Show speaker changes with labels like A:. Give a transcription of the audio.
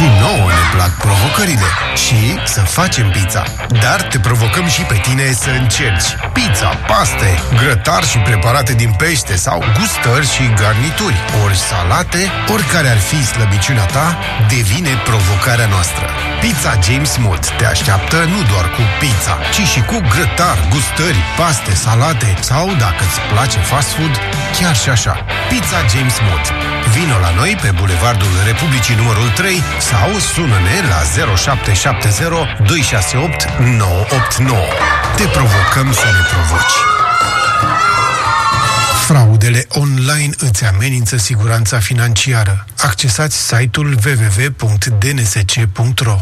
A: Și nouă ne plac provocările și să facem pizza. Dar te provocăm și pe tine să încerci pizza, paste, grătar și preparate din pește sau gustări și garnituri, ori salate, oricare ar fi slăbiciunea ta, devine provocarea noastră. Pizza James Malt te așteaptă nu doar cu pizza, ci și cu grătar, gustări, paste, salate sau, dacă îți place fast food, chiar și așa. Pizza James Malt. Vino la noi pe Bulevardul Republicii numărul 3 sau sună-ne la 0770 268 989. Te provocăm să ne provoci. Fraudele online îți amenință siguranța financiară. Accesați site-ul www.dnsc.ro.